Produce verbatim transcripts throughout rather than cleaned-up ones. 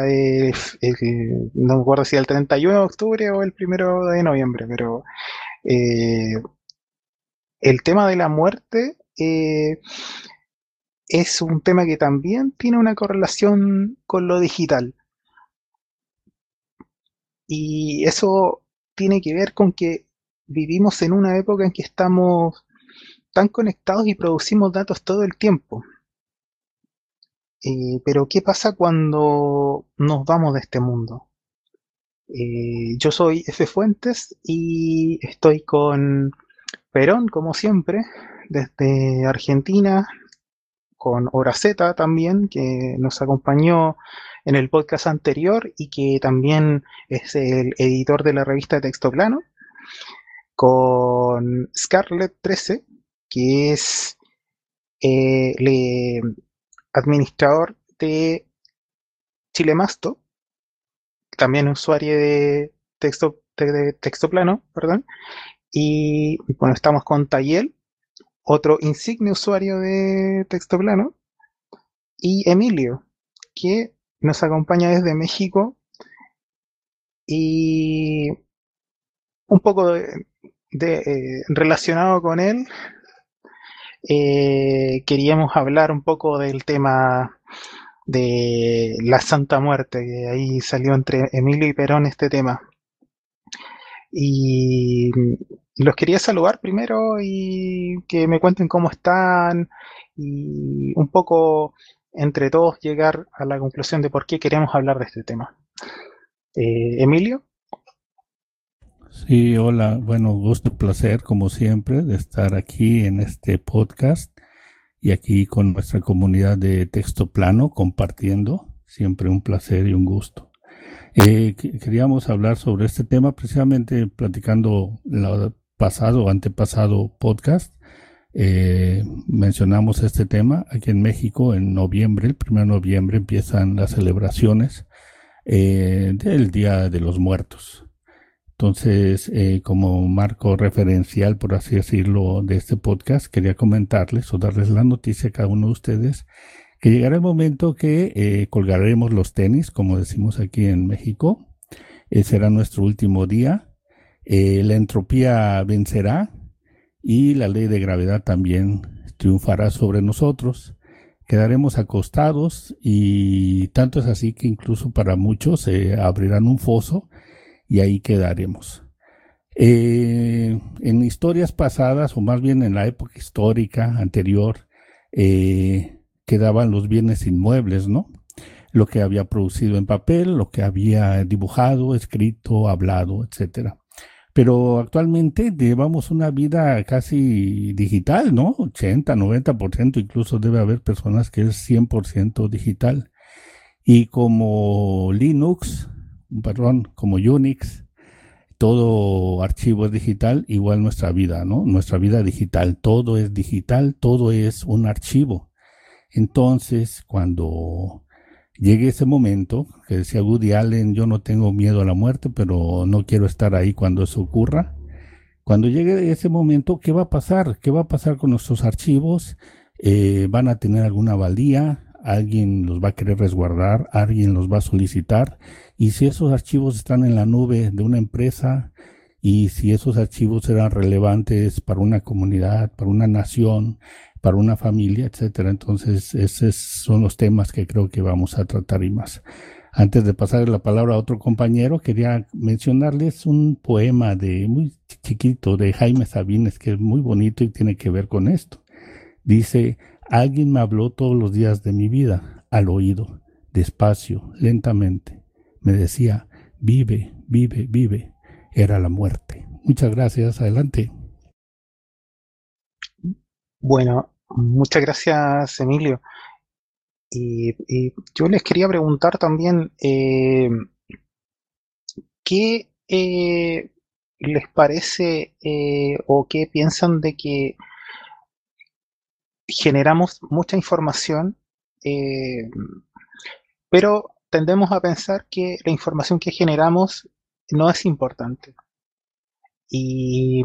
eh, el- no me acuerdo si el treinta y uno de octubre o el primero de noviembre, pero eh, el tema de la muerte eh, es un tema que también tiene una correlación con lo digital. Y eso tiene que ver con que vivimos en una época en que estamos tan conectados y producimos datos todo el tiempo. Eh, pero ¿qué pasa cuando nos vamos de este mundo? Eh, yo soy F. Fuentes y estoy con Perón, como siempre, desde Argentina, con Hora Z también, que nos acompañó en el podcast anterior y que también es el editor de la revista Texto Plano, con Scarlett trece, que es eh, el administrador de Chilemasto, también usuario de texto, de, de texto plano, perdón. Y bueno, estamos con Tayel, otro insigne usuario de texto plano, y Emilio, que nos acompaña desde México y un poco de, de, eh, relacionado con él, eh, queríamos hablar un poco del tema de la Santa Muerte, que ahí salió entre Emilio y Perón este tema. Y los quería saludar primero y que me cuenten cómo están y un poco entre todos llegar a la conclusión de por qué queremos hablar de este tema. Eh, Emilio, Sí, hola, bueno, gusto, placer, como siempre, de estar aquí en este podcast y aquí con nuestra comunidad de texto plano compartiendo. Siempre un placer y un gusto. Eh, que- queríamos hablar sobre este tema precisamente platicando el pasado o antepasado podcast. Eh, mencionamos este tema aquí en México en noviembre, el primero de noviembre empiezan las celebraciones eh, del Día de los Muertos. Entonces, eh, como marco referencial, por así decirlo, de este podcast, quería comentarles o darles la noticia a cada uno de ustedes que llegará el momento que eh, colgaremos los tenis, como decimos aquí en México. Eh, será nuestro último día. Eh, la entropía vencerá y la ley de gravedad también triunfará sobre nosotros. Quedaremos acostados y tanto es así que incluso para muchos se abrirán un foso y ahí quedaremos. Eh, en historias pasadas, o más bien en la época histórica anterior, eh, quedaban los bienes inmuebles, ¿no? Lo que había producido en papel, lo que había dibujado, escrito, hablado, etcétera. Pero actualmente llevamos una vida casi digital, ¿no? ochenta, noventa por ciento, incluso debe haber personas que es cien por ciento digital. Y como Linux, perdón, como Unix, todo archivo es digital, igual nuestra vida, ¿no? Nuestra vida digital, todo es digital, todo es un archivo. Entonces, cuando llegue ese momento, que decía Woody Allen, yo no tengo miedo a la muerte, pero no quiero estar ahí cuando eso ocurra. Cuando llegue ese momento, ¿qué va a pasar? ¿Qué va a pasar con nuestros archivos? Eh, ¿Van a tener alguna valía? ¿Alguien los va a querer resguardar? ¿Alguien los va a solicitar? Y si esos archivos están en la nube de una empresa y si esos archivos eran relevantes para una comunidad, para una nación, para una familia, etcétera. Entonces, esos son los temas que creo que vamos a tratar y más. Antes de pasar la palabra a otro compañero, quería mencionarles un poema de muy chiquito de Jaime Sabines que es muy bonito y tiene que ver con esto. Dice, alguien me habló todos los días de mi vida al oído, despacio, lentamente. Me decía, vive, vive, vive. Era la muerte. Muchas gracias. Adelante. bueno, muchas gracias Emilio. Y, y yo les quería preguntar también, eh, ¿qué eh, les parece eh, o qué piensan de que generamos mucha información, eh, pero tendemos a pensar que la información que generamos no es importante? Y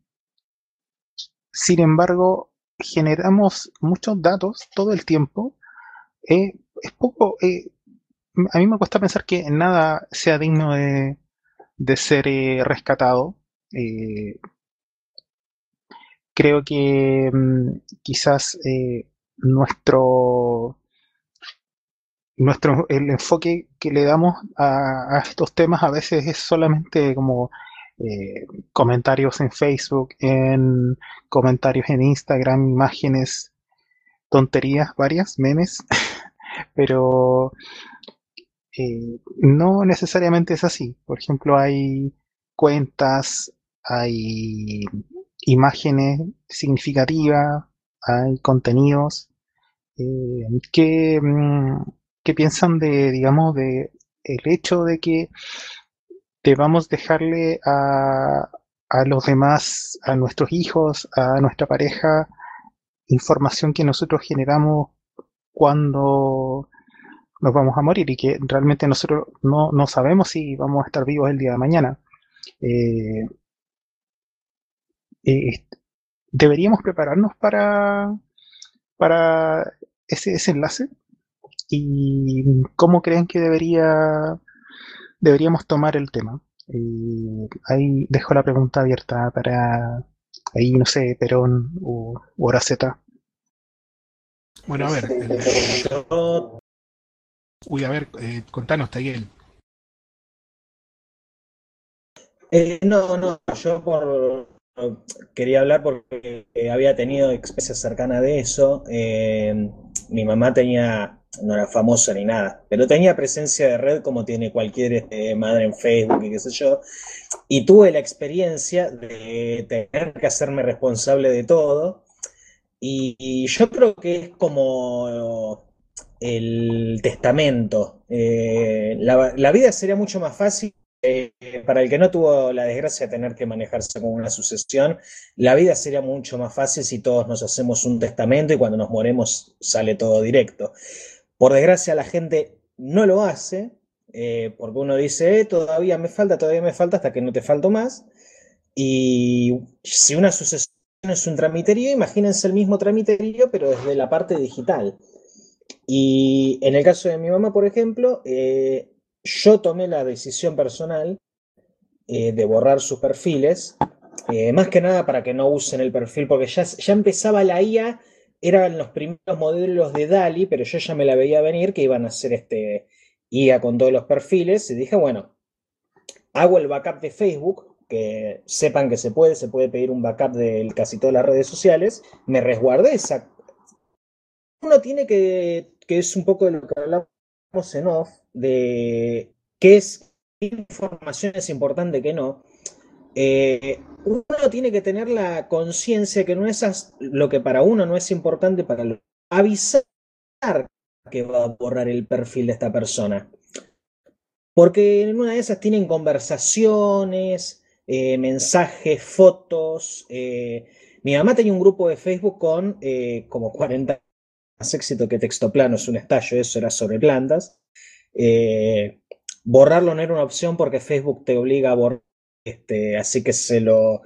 sin embargo, generamos muchos datos todo el tiempo. Eh, es poco, eh, a mí me cuesta pensar que nada sea digno de, de ser eh, rescatado. Eh, creo que mm, quizás eh, nuestro, nuestro, el enfoque que le damos a, a estos temas a veces es solamente como eh, comentarios en Facebook, en comentarios en Instagram, imágenes, tonterías varias, memes, pero eh, no necesariamente es así. Por ejemplo, hay cuentas, hay imágenes significativas, hay contenidos eh, que, mm, que piensan de, digamos, de el hecho de que debamos dejarle a, a los demás, a nuestros hijos, a nuestra pareja, información que nosotros generamos cuando nos vamos a morir y que realmente nosotros no, no sabemos si vamos a estar vivos el día de mañana. Eh, eh, Deberíamos prepararnos para, para ese desenlace y cómo creen que debería, deberíamos tomar el tema. Eh, ahí dejo la pregunta abierta para, ahí no sé, Perón o Hora Z. Bueno, a ver, el, el, uy, a ver, eh, contanos, Tayel. Eh, no, no, yo por quería hablar porque había tenido experiencia cercana de eso. Eh, mi mamá tenía, no era famosa ni nada, pero tenía presencia de red como tiene cualquier este, madre en Facebook y qué sé yo. Y tuve la experiencia de tener que hacerme responsable de todo. Y, y yo creo que es como el testamento. Eh, la, la vida sería mucho más fácil eh, para el que no tuvo la desgracia de tener que manejarse con una sucesión. La vida sería mucho más fácil si todos nos hacemos un testamento y cuando nos moremos sale todo directo. Por desgracia la gente no lo hace, eh, porque uno dice, eh, todavía me falta, todavía me falta, hasta que no te falto más. Y si una sucesión es un tramiterío, imagínense el mismo tramiterío, pero desde la parte digital. Y en el caso de mi mamá, por ejemplo, eh, yo tomé la decisión personal eh, de borrar sus perfiles, eh, más que nada para que no usen el perfil, porque ya, ya empezaba la I A, eran los primeros modelos de DALL-E, pero yo ya me la veía venir que iban a hacer este I A con todos los perfiles, y dije, bueno, hago el backup de Facebook, que sepan que se puede, se puede pedir un backup de casi todas las redes sociales, me resguardé esa... Uno tiene que, que es un poco de lo que hablamos en off, de qué es, qué información es importante, qué no. Eh, uno tiene que tener la conciencia que no es lo que para uno no es importante, para lo, avisar que va a borrar el perfil de esta persona. Porque en una de esas tienen conversaciones, eh, mensajes, fotos. Eh, mi mamá tenía un grupo de Facebook con eh, como cuarenta más éxito que texto plano, es un estallo, eso era sobre plantas. Eh, borrarlo no era una opción porque Facebook te obliga a borrar, este, así que se lo...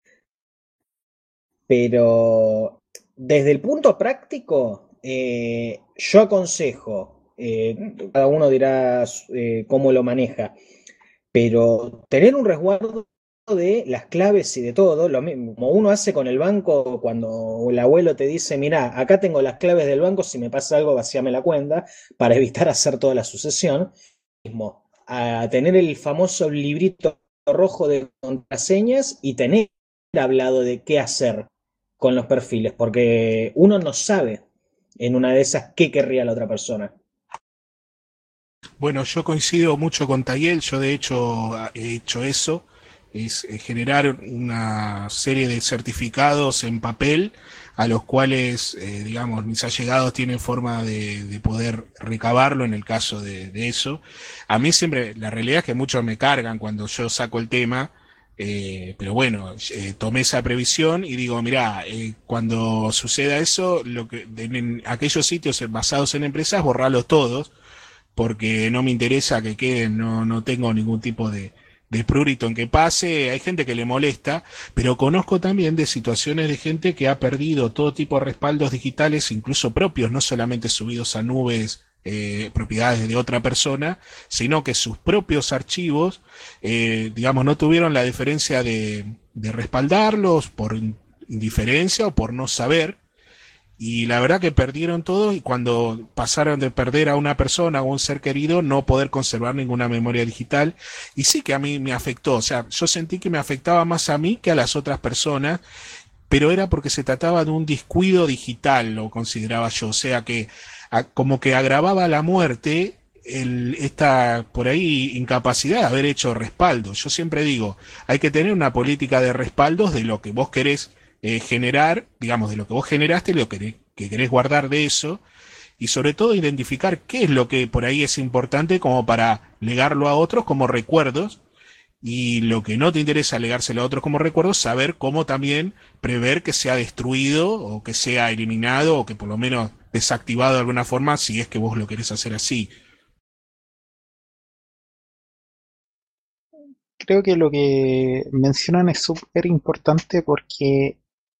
Pero desde el punto práctico, eh, yo aconsejo, eh, cada uno dirá eh, cómo lo maneja, pero tener un resguardo de las claves y de todo, lo mismo, como uno hace con el banco cuando el abuelo te dice, mira, acá tengo las claves del banco, si me pasa algo, vacíame la cuenta, para evitar hacer toda la sucesión. Mismo, a tener el famoso librito rojo de contraseñas y tener hablado de qué hacer con los perfiles, porque uno no sabe en una de esas qué querría la otra persona. Bueno, yo coincido mucho con Tayel, yo de hecho he hecho eso, es generar una serie de certificados en papel a los cuales, eh, digamos, mis allegados tienen forma de, de poder recabarlo en el caso de, de eso. A mí siempre, la realidad es que muchos me cargan cuando yo saco el tema, eh, pero bueno, eh, tomé esa previsión y digo, mirá, eh, cuando suceda eso, lo que, en, en aquellos sitios basados en empresas, borralos todos porque no me interesa que queden, no, no tengo ningún tipo de, de prurito en que pase, hay gente que le molesta, pero conozco también de situaciones de gente que ha perdido todo tipo de respaldos digitales, incluso propios, no solamente subidos a nubes eh, propiedades de otra persona, sino que sus propios archivos, eh, digamos, no tuvieron la deferencia de, de respaldarlos por indiferencia o por no saber. Y la verdad que perdieron todo y cuando pasaron de perder a una persona o un ser querido, no poder conservar ninguna memoria digital. Y sí que a mí me afectó, o sea, yo sentí que me afectaba más a mí que a las otras personas, pero era porque se trataba de un descuido digital, lo consideraba yo, o sea que a, como que agravaba la muerte el, esta por ahí incapacidad de haber hecho respaldo. Yo siempre digo, hay que tener una política de respaldos de lo que vos querés eh, generar, digamos, de lo que vos generaste y lo que, que querés guardar de eso, y sobre todo identificar qué es lo que por ahí es importante como para legarlo a otros como recuerdos, y lo que no te interesa legárselo a otros como recuerdos, saber cómo también prever que sea destruido o que sea eliminado o que por lo menos desactivado de alguna forma si es que vos lo querés hacer así. Creo que lo que mencionan es súper importante porque,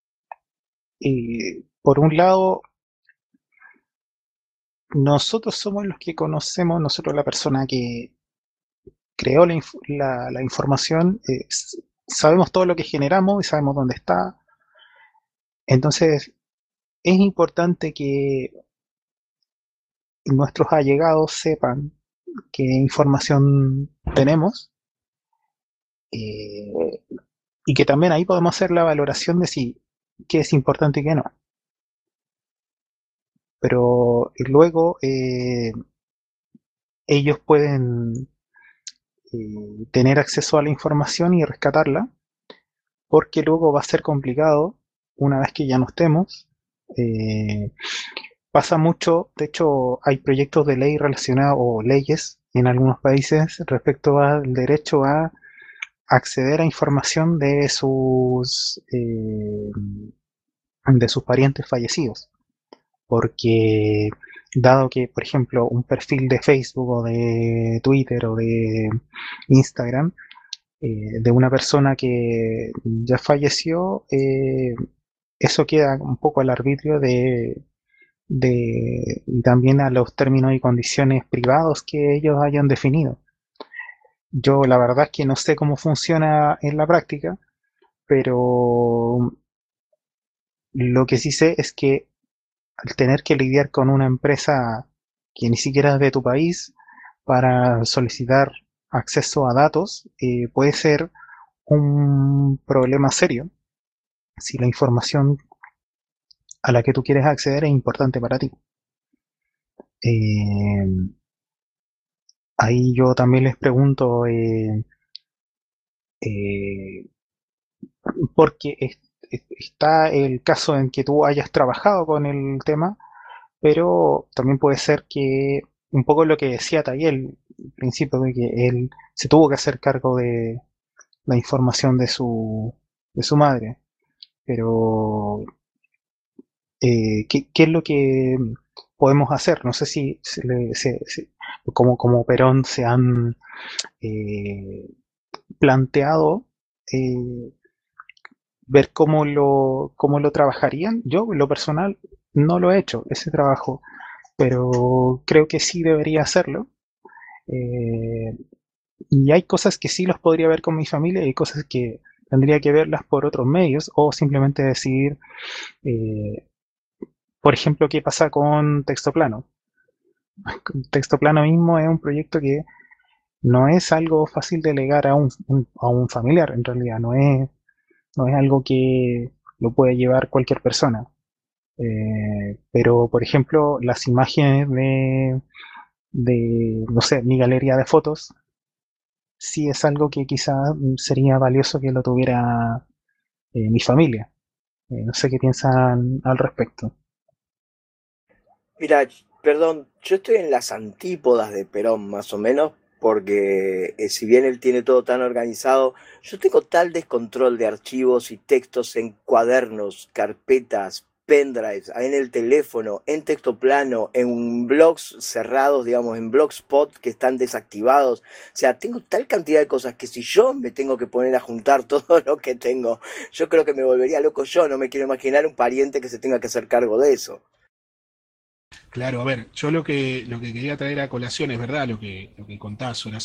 eh, por un lado, nosotros somos los que conocemos, nosotros la persona que creó la, inf- la- la información, eh, s- sabemos todo lo que generamos y sabemos dónde está. Entonces, es importante que nuestros allegados sepan qué información tenemos, eh, y que también ahí podemos hacer la valoración de si qué es importante y qué no. Pero eh, luego eh, ellos pueden eh, tener acceso a la información y rescatarla, porque luego va a ser complicado una vez que ya no estemos. Eh, Pasa mucho, de hecho hay proyectos de ley relacionados o leyes en algunos países respecto al derecho a acceder a información de sus eh, de sus parientes fallecidos, porque dado que, por ejemplo, un perfil de Facebook o de Twitter o de Instagram eh, de una persona que ya falleció, eh, eso queda un poco al arbitrio de, de, y también a los términos y condiciones privados que ellos hayan definido. Yo la verdad es que no sé cómo funciona en la práctica, pero lo que sí sé es que al tener que lidiar con una empresa que ni siquiera es de tu país para solicitar acceso a datos, eh, puede ser un problema serio si la información a la que tú quieres acceder es importante para ti. Eh, Ahí yo también les pregunto, eh, eh, porque es- es- está el caso en que tú hayas trabajado con el tema, pero también puede ser que un poco lo que decía Tayel al principio, de que él se tuvo que hacer cargo de la información de su, de su madre, pero eh, ¿qué, qué es lo que podemos hacer? No sé si, se le- se- se- como, como Perón se han eh, planteado eh, ver cómo lo, cómo lo trabajarían. Yo, en lo personal, no lo he hecho, ese trabajo, pero creo que sí debería hacerlo. Eh, y hay cosas que sí los podría ver con mi familia y hay cosas que tendría que verlas por otros medios o simplemente decidir, eh, por ejemplo, qué pasa con texto plano. Texto plano mismo es un proyecto que no es algo fácil de delegar a un, un- a un familiar, en realidad, no es, no es algo que lo puede llevar cualquier persona. Eh, pero, por ejemplo, las imágenes de, de, no sé, mi galería de fotos, sí es algo que quizá sería valioso que lo tuviera eh, mi familia. Eh, no sé qué piensan al respecto. Mira, perdón, yo estoy en las antípodas de Perón, más o menos, porque eh, si bien él tiene todo tan organizado, yo tengo tal descontrol de archivos y textos en cuadernos, carpetas, pendrives, en el teléfono, en texto plano, en blogs cerrados, digamos, en blogspot que están desactivados. O sea, tengo tal cantidad de cosas que si yo me tengo que poner a juntar todo lo que tengo, yo creo que me volvería loco yo, no me quiero imaginar un pariente que se tenga que hacer cargo de eso. Claro, a ver, yo lo que, lo que quería traer a colación es verdad lo que, lo que contás,